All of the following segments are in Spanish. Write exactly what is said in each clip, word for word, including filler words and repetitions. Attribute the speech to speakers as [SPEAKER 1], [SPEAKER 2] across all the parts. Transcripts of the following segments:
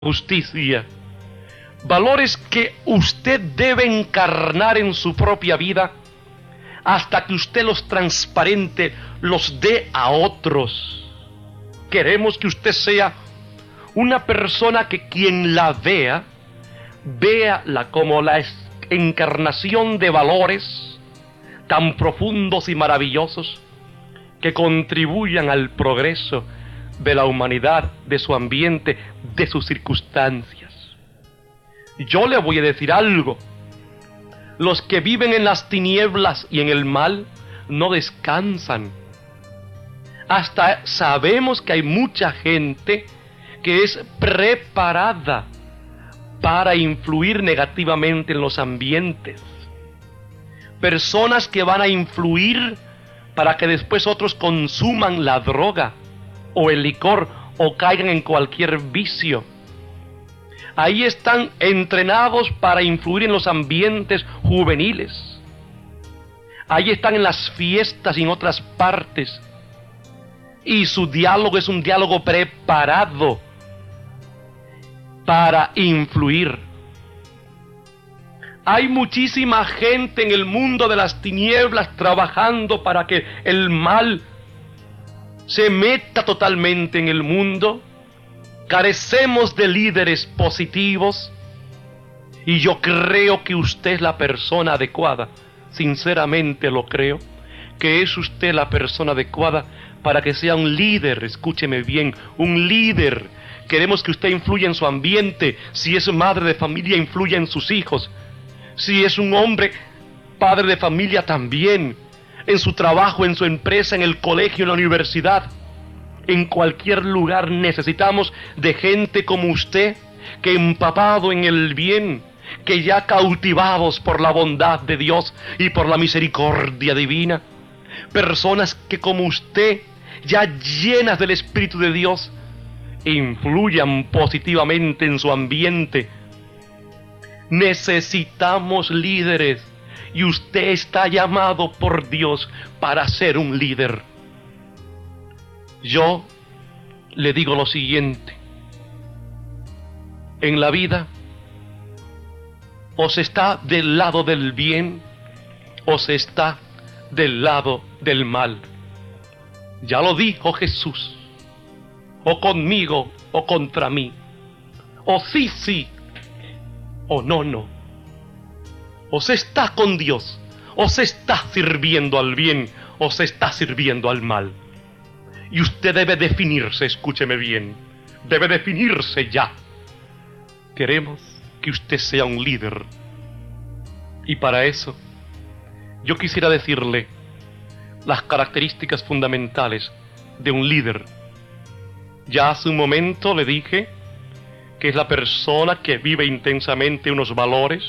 [SPEAKER 1] justicia, valores que usted debe encarnar en su propia vida hasta que usted los transparente, los dé a otros. Queremos que usted sea una persona que quien la vea, véala como la encarnación de valores tan profundos y maravillosos que contribuyan al progreso de la humanidad, de su ambiente, de sus circunstancias. Yo le voy a decir algo: los que viven en las tinieblas y en el mal no descansan. Hasta sabemos que hay mucha gente que es preparada para influir negativamente en los ambientes. Personas que van a influir para que después otros consuman la droga o el licor o caigan en cualquier vicio. Ahí están entrenados para influir en los ambientes juveniles. Ahí están en las fiestas y en otras partes. Y su diálogo es un diálogo preparado para influir. Hay muchísima gente en el mundo de las tinieblas trabajando para que el mal se meta totalmente en el mundo. Carecemos de líderes positivos y yo creo que usted es la persona adecuada. Sinceramente lo creo, que es usted la persona adecuada para que sea un líder. Escúcheme bien, un líder. Queremos que usted influya en su ambiente. Si es madre de familia, influya en sus hijos. Si es un hombre, padre de familia también. En su trabajo, en su empresa, en el colegio, en la universidad. En cualquier lugar necesitamos de gente como usted, que empapado en el bien, que ya cautivados por la bondad de Dios y por la misericordia divina, personas que como usted, ya llenas del Espíritu de Dios, influyan positivamente en su ambiente. Necesitamos líderes y usted está llamado por Dios para ser un líder. Yo le digo lo siguiente: en la vida, o se está del lado del bien, o se está del lado del mal. Ya lo dijo Jesús: o conmigo, o contra mí, o sí, sí, o no, no. O se está con Dios, o se está sirviendo al bien, o se está sirviendo al mal. Y usted debe definirse, escúcheme bien, debe definirse ya. Queremos que usted sea un líder. Y para eso, yo quisiera decirle las características fundamentales de un líder. Ya hace un momento le dije que es la persona que vive intensamente unos valores,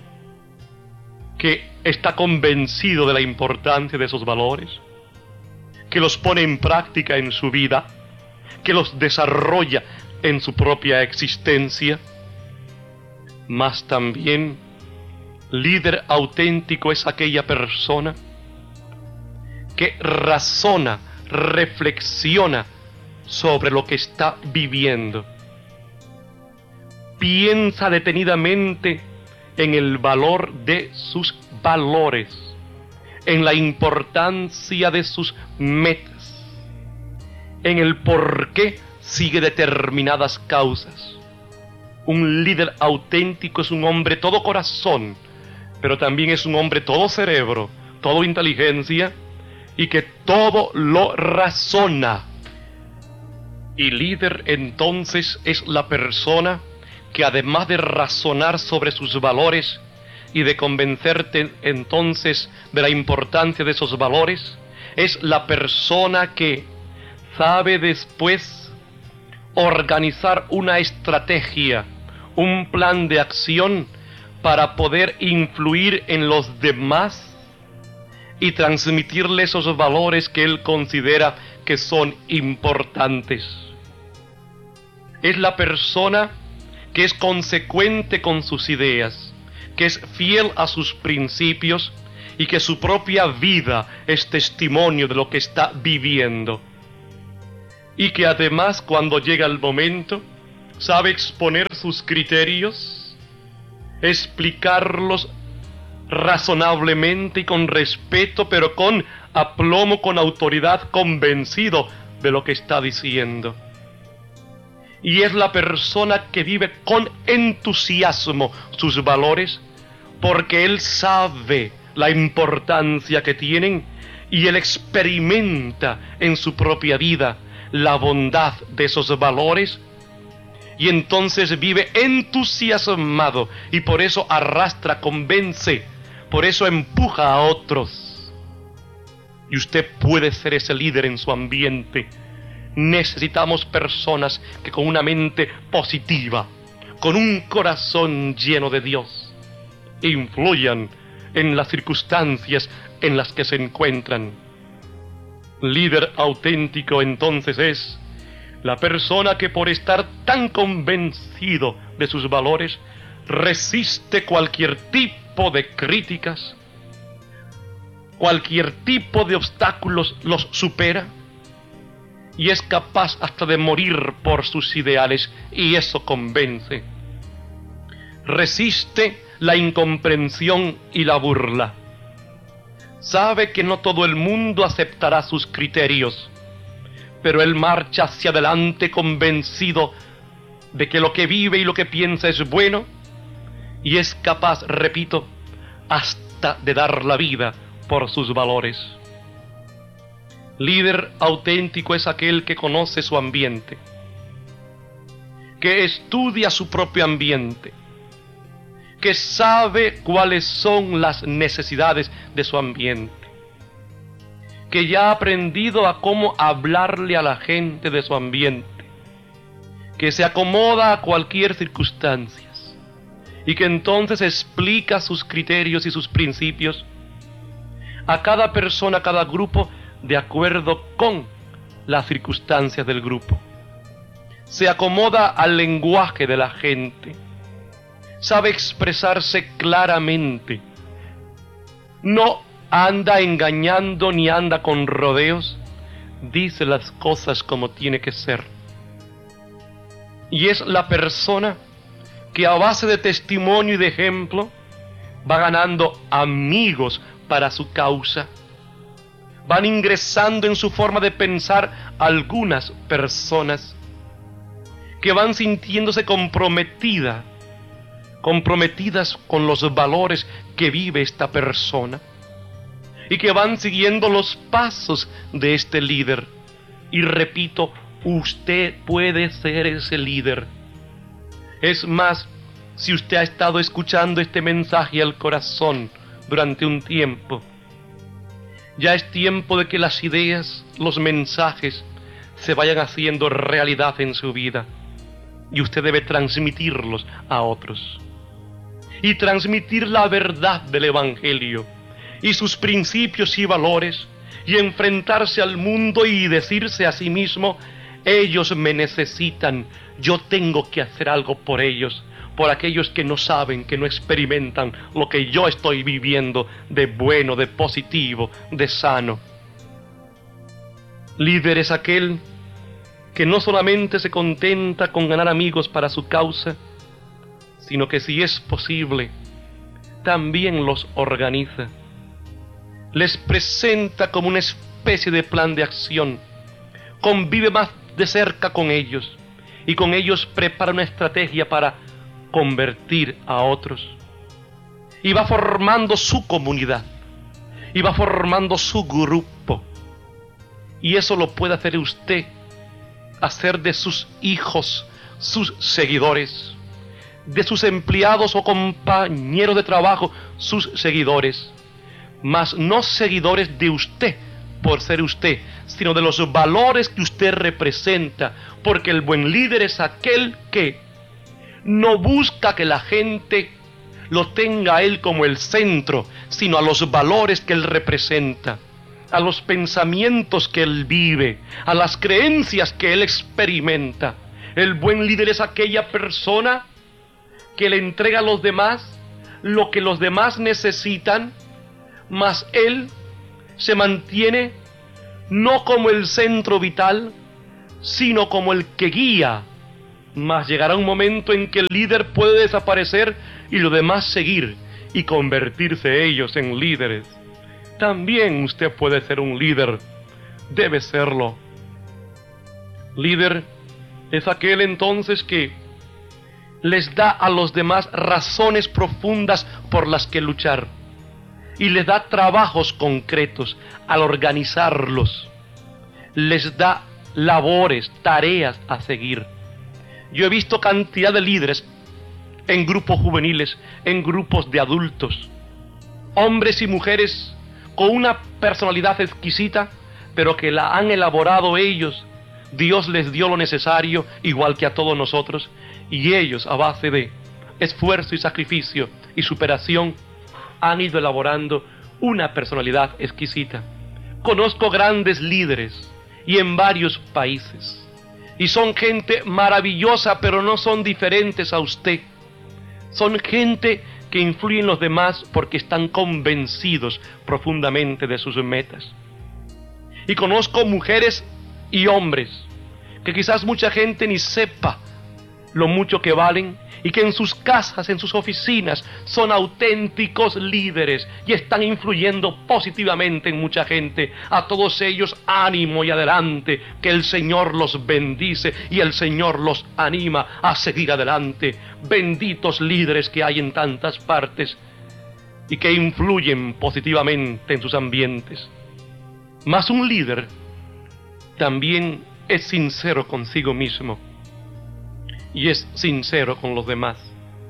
[SPEAKER 1] que está convencido de la importancia de esos valores, que los pone en práctica en su vida, que los desarrolla en su propia existencia. Mas también líder auténtico es aquella persona que razona, reflexiona sobre lo que está viviendo. Piensa detenidamente en el valor de sus valores, en la importancia de sus metas, en el por qué sigue determinadas causas. Un líder auténtico es un hombre todo corazón, pero también es un hombre todo cerebro, todo inteligencia, y que todo lo razona. Y líder entonces es la persona que, además de razonar sobre sus valores y de convencerte entonces de la importancia de esos valores, es la persona que sabe después organizar una estrategia, un plan de acción para poder influir en los demás y transmitirle esos valores que él considera que son importantes. Es la persona que es consecuente con sus ideas, que es fiel a sus principios y que su propia vida es testimonio de lo que está viviendo. Y que además, cuando llega el momento, sabe exponer sus criterios, explicarlos razonablemente y con respeto, pero con aplomo, con autoridad, convencido de lo que está diciendo. Y es la persona que vive con entusiasmo sus valores, porque él sabe la importancia que tienen y él experimenta en su propia vida la bondad de esos valores, y entonces vive entusiasmado y por eso arrastra, convence, por eso empuja a otros. Y usted puede ser ese líder en su ambiente. Necesitamos personas que con una mente positiva, con un corazón lleno de Dios, influyan en las circunstancias en las que se encuentran. Líder auténtico entonces es la persona que por estar tan convencido de sus valores resiste cualquier tipo de críticas, cualquier tipo de obstáculos los supera y es capaz hasta de morir por sus ideales, y eso convence. Resiste la incomprensión y la burla. Sabe que no todo el mundo aceptará sus criterios, pero él marcha hacia adelante convencido de que lo que vive y lo que piensa es bueno, y es capaz, repito, hasta de dar la vida por sus valores. Líder auténtico es aquel que conoce su ambiente, que estudia su propio ambiente, que sabe cuáles son las necesidades de su ambiente, que ya ha aprendido a cómo hablarle a la gente de su ambiente, que se acomoda a cualquier circunstancia y que entonces explica sus criterios y sus principios a cada persona, a cada grupo, de acuerdo con las circunstancias del grupo. Se acomoda al lenguaje de la gente, sabe expresarse claramente, no anda engañando ni anda con rodeos, dice las cosas como tiene que ser. Y es la persona que a base de testimonio y de ejemplo va ganando amigos para su causa. Van ingresando en su forma de pensar algunas personas que van sintiéndose comprometidas, comprometidas con los valores que vive esta persona y que van siguiendo los pasos de este líder. Y repito, usted puede ser ese líder. Es más, si usted ha estado escuchando este mensaje al corazón durante un tiempo, ya es tiempo de que las ideas, los mensajes, se vayan haciendo realidad en su vida. Y usted debe transmitirlos a otros. Y transmitir la verdad del Evangelio y sus principios y valores, y enfrentarse al mundo y decirse a sí mismo: ellos me necesitan, yo tengo que hacer algo por ellos, por aquellos que no saben, que no experimentan lo que yo estoy viviendo de bueno, de positivo, de sano. Líder es aquel que no solamente se contenta con ganar amigos para su causa, sino que si es posible, también los organiza. Les presenta como una especie de plan de acción, convive más de cerca con ellos, y con ellos prepara una estrategia para convertir a otros. Y va formando su comunidad, y va formando su grupo. Y eso lo puede hacer usted, hacer de sus hijos sus seguidores, de sus empleados o compañeros de trabajo sus seguidores, mas no seguidores de usted por ser usted, sino de los valores que usted representa, porque el buen líder es aquel que no busca que la gente lo tenga a él como el centro, sino a los valores que él representa, a los pensamientos que él vive, a las creencias que él experimenta. El buen líder es aquella persona que le entrega a los demás lo que los demás necesitan, mas él se mantiene no como el centro vital, sino como el que guía Mas llegará un momento en que el líder puede desaparecer y los demás seguir y convertirse ellos en líderes. También usted puede ser un líder, debe serlo. Líder es aquel entonces que les da a los demás razones profundas por las que luchar y les da trabajos concretos al organizarlos, les da labores, tareas a seguir. Yo he visto cantidad de líderes en grupos juveniles, en grupos de adultos, hombres y mujeres con una personalidad exquisita, pero que la han elaborado ellos. Dios les dio lo necesario, igual que a todos nosotros, y ellos, a base de esfuerzo y sacrificio y superación, han ido elaborando una personalidad exquisita. Conozco grandes líderes, y en varios países, y son gente maravillosa, pero no son diferentes a usted. Son gente que influyen en los demás porque están convencidos profundamente de sus metas. Y conozco mujeres y hombres que quizás mucha gente ni sepa lo mucho que valen y que en sus casas, en sus oficinas, son auténticos líderes y están influyendo positivamente en mucha gente. A todos ellos, ánimo y adelante, que el Señor los bendice y el Señor los anima a seguir adelante. Benditos líderes que hay en tantas partes y que influyen positivamente en sus ambientes. Mas un líder también es sincero consigo mismo y es sincero con los demás,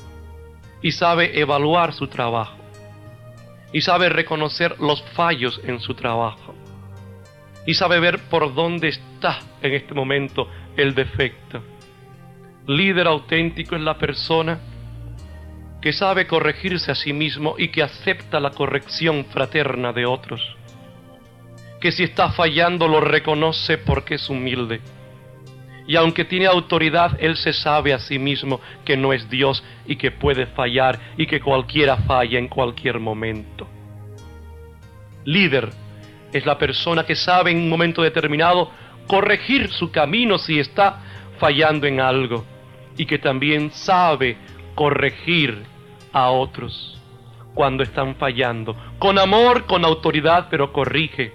[SPEAKER 1] y sabe evaluar su trabajo, y sabe reconocer los fallos en su trabajo, y sabe ver por dónde está en este momento el defecto. Líder auténtico es la persona que sabe corregirse a sí mismo y que acepta la corrección fraterna de otros, que si está fallando lo reconoce porque es humilde. Y aunque tiene autoridad, él se sabe a sí mismo que no es Dios y que puede fallar y que cualquiera falla en cualquier momento. Líder es la persona que sabe en un momento determinado corregir su camino si está fallando en algo y que también sabe corregir a otros cuando están fallando. Con amor, con autoridad, pero corrige.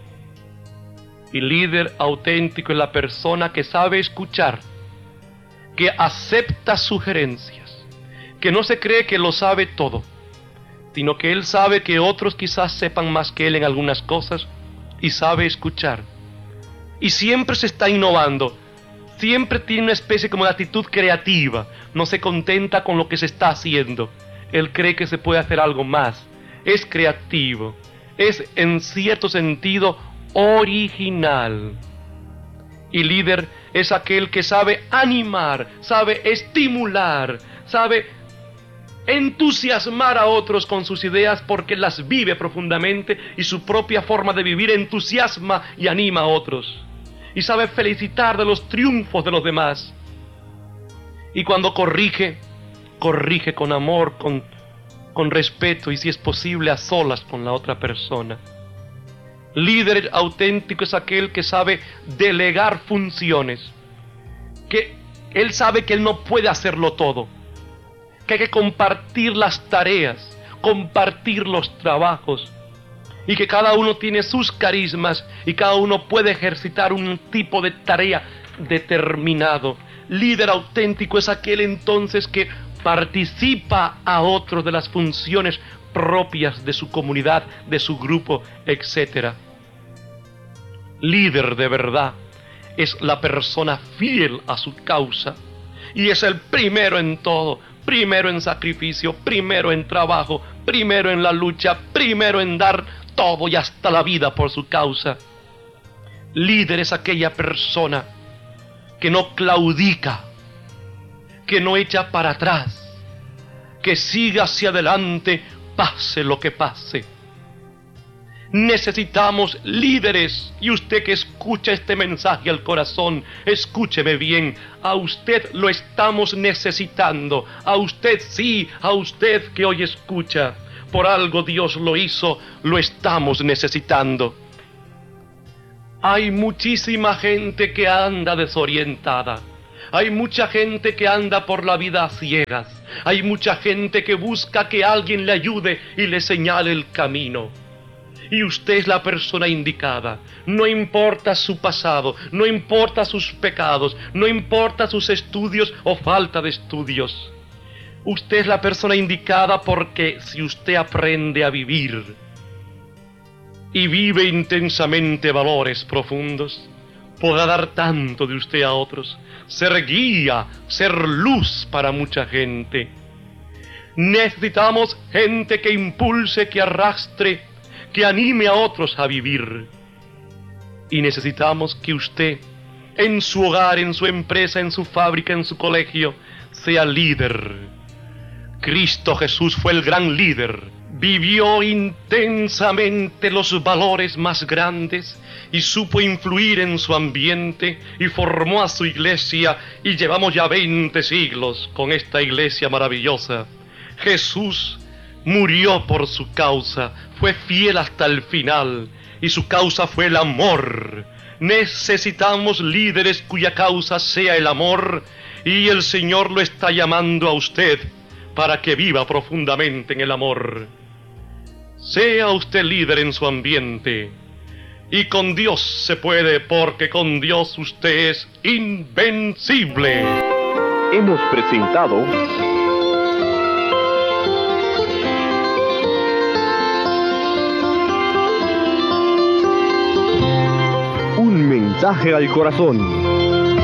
[SPEAKER 1] Y líder auténtico es la persona que sabe escuchar, que acepta sugerencias, que no se cree que lo sabe todo, sino que él sabe que otros quizás sepan más que él en algunas cosas y sabe escuchar. Y siempre se está innovando, siempre tiene una especie como de actitud creativa, no se contenta con lo que se está haciendo, él cree que se puede hacer algo más, es creativo, es en cierto sentido original. Y líder es aquel que sabe animar, sabe estimular, sabe entusiasmar a otros con sus ideas porque las vive profundamente y su propia forma de vivir entusiasma y anima a otros. Y sabe felicitar de los triunfos de los demás. Y cuando corrige, corrige con amor, con, con respeto y si es posible a solas con la otra persona. Líder auténtico es aquel que sabe delegar funciones, que él sabe que él no puede hacerlo todo, que hay que compartir las tareas, compartir los trabajos, y que cada uno tiene sus carismas y cada uno puede ejercitar un tipo de tarea determinado. Líder auténtico es aquel entonces que participa a otros de las funciones propias de su comunidad, de su grupo, etcétera. Líder de verdad es la persona fiel a su causa y es el primero en todo, primero en sacrificio, primero en trabajo, primero en la lucha, primero en dar todo y hasta la vida por su causa. Líder es aquella persona que no claudica, que no echa para atrás, que siga hacia adelante, pase lo que pase. Necesitamos líderes, y usted que escucha este mensaje al corazón, escúcheme bien, a usted lo estamos necesitando, a usted sí, a usted que hoy escucha, por algo Dios lo hizo, lo estamos necesitando. Hay muchísima gente que anda desorientada, Hay mucha gente que anda por la vida a ciegas. Hay mucha gente que busca que alguien le ayude y le señale el camino. Y usted es la persona indicada. No importa su pasado, no importa sus pecados, no importa sus estudios o falta de estudios. Usted es la persona indicada porque si usted aprende a vivir y vive intensamente valores profundos, podrá dar tanto de usted a otros, ser guía, ser luz para mucha gente. Necesitamos gente que impulse, que arrastre, que anime a otros a vivir. Y necesitamos que usted, en su hogar, en su empresa, en su fábrica, en su colegio, sea líder. Cristo Jesús fue el gran líder. Vivió intensamente los valores más grandes y supo influir en su ambiente y formó a su iglesia, y llevamos ya veinte siglos con esta iglesia maravillosa. Jesús murió por su causa, fue fiel hasta el final, y su causa fue el amor. Necesitamos líderes cuya causa sea el amor, y el Señor lo está llamando a usted para que viva profundamente en el amor. Sea usted líder en su ambiente, y con Dios se puede, porque con Dios usted es invencible.
[SPEAKER 2] Hemos presentado Un mensaje al corazón.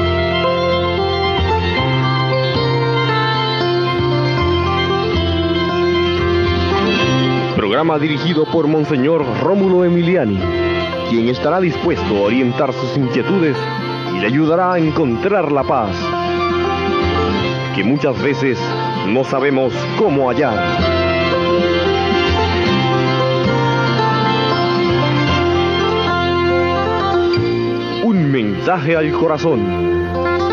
[SPEAKER 2] Programa dirigido por Monseñor Rómulo Emiliani, quien estará dispuesto a orientar sus inquietudes y le ayudará a encontrar la paz que muchas veces no sabemos cómo hallar. Un mensaje al corazón.